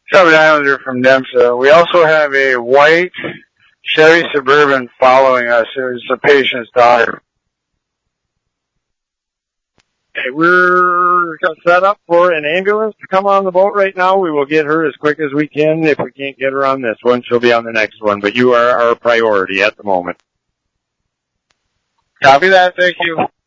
Seven Islander from Dempsey. We also have a white Chevy Suburban following us. It's the patient's daughter. Okay, we're set up for an ambulance to come on the boat right now. We will get her as quick as we can. If we can't get her on this one, she'll be on the next one. But you are our priority at the moment. Copy that. Thank you.